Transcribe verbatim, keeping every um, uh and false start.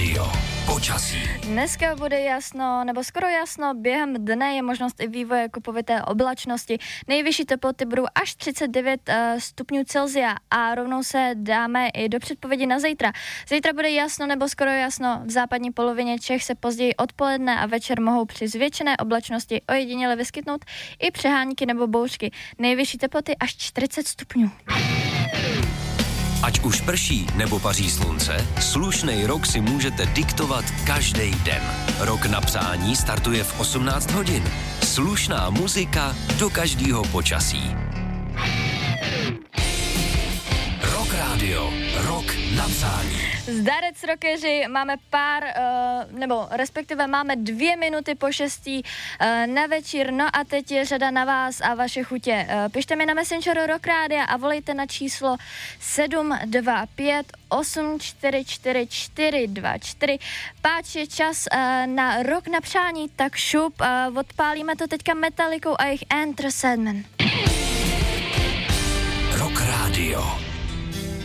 rádio. Počasí. Dneska bude jasno, nebo skoro jasno, během dne je možnost i vývoje kupovité oblačnosti. Nejvyšší teploty budou až třicet devět uh, stupňů Celsia a rovnou se dáme i do předpovědi na zítra. Zítra bude jasno nebo skoro jasno, v západní polovině Čech se později odpoledne a večer mohou při zvětšené oblačnosti ojediněle vyskytnout i přehánky nebo bouřky. Nejvyšší teploty až čtyřicet stupňů. Ať už prší nebo paří slunce, slušnej rok si můžete diktovat každý den. Rok na přání startuje v osmnáct hodin. Slušná muzika do každého počasí. Rock Radio. Rok na přání. Zdarec rockeři, máme pár, uh, nebo respektive máme dvě minuty po šestý uh, na večír, no a teď je řada na vás a vaše chutě. Uh, pište mi na Messengeru Rock Rádia a volejte na číslo sedm dva pět osm čtyři čtyři čtyři dva čtyři. Páč je čas uh, na rok na přání, tak šup, uh, odpálíme to teďka Metallicou a jejich Enter Sandman. Rock Radio.